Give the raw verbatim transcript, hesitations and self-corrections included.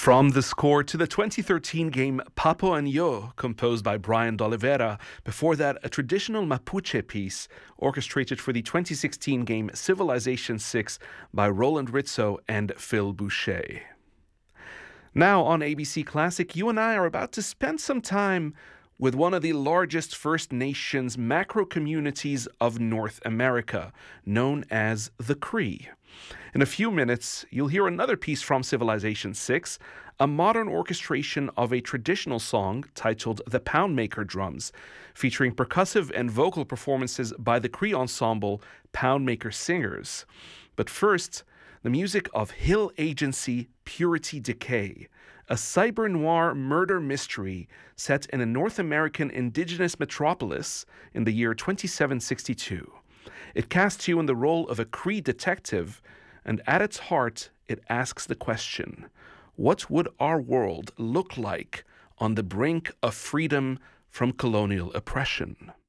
From the score to the twenty thirteen game Papo and Yo, composed by Brian D'Oliveira. Before that, a traditional Mapuche piece orchestrated for the twenty sixteen game Civilization six by Roland Rizzo and Phil Boucher. Now on A B C Classic, you and I are about to spend some time with one of the largest First Nations macro communities of North America, known as the Cree. In a few minutes, you'll hear another piece from Civilization six, a modern orchestration of a traditional song titled The Poundmaker Drums, featuring percussive and vocal performances by the Cree ensemble Poundmaker Singers. But first, the music of Hill Agency Purity Decay, a cyber-noir murder mystery set in a North American indigenous metropolis in the year twenty-seven sixty-two. It casts you in the role of a Cree detective, and at its heart, it asks the question, what would our world look like on the brink of freedom from colonial oppression?